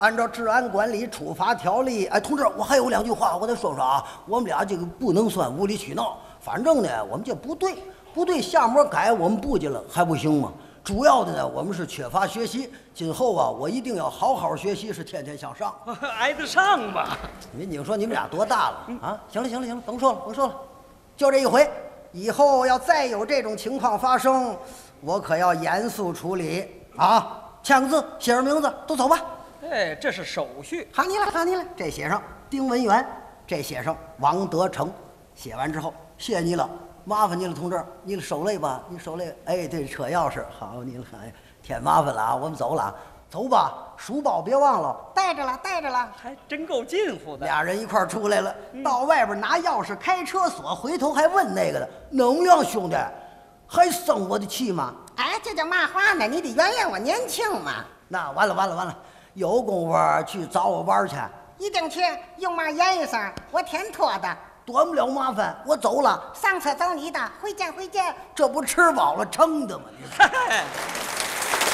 按照治安管理处罚条例，哎，同志，我还有2句话我得说说啊。我们俩这个不能算无理取闹，反正呢，我们这不对，下模改我们不去了，还不行吗？主要的呢，我们是缺乏学习，今后啊，我一定要好好学习，是天天向上。 挨得上吧？ 你说你们俩多大了啊？行了，甭说了，就这一回，以后要再有这种情况发生，我可要严肃处理啊！签个字，写上名字，都走吧。 哎，这是手续。 喊你了，这写上丁文元，这写上王德成。写完之后，谢谢你了，麻烦你了，同志，你手累吧？你手累？哎，对，车钥匙，好，你了，哎，添麻烦了啊，我们走了，走吧，书包别忘了，带着了， 还真够近乎的。 俩人一块儿出来了，到外边拿钥匙开车锁，回头还问那个的，能不能兄弟，还生我的气吗？ 哎，这叫嘛话呢？你得原谅我年轻嘛。 那完了，有功夫去找我玩去。 一定去，用嘛言语声，我天托的， 多不了麻烦，我走了。 上车走你的，回见。 这不吃饱了撑的吗？ 嗨